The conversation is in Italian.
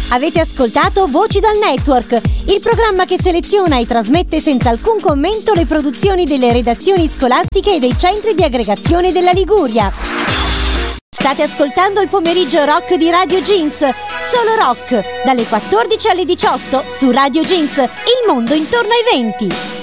Avete ascoltato Voci dal Network, il programma che seleziona e trasmette senza alcun commento le produzioni delle redazioni scolastiche e dei centri di aggregazione della Liguria. State ascoltando il pomeriggio rock di Radio Jeans, solo rock, dalle 14 alle 18 su Radio Jeans, il mondo intorno ai 20.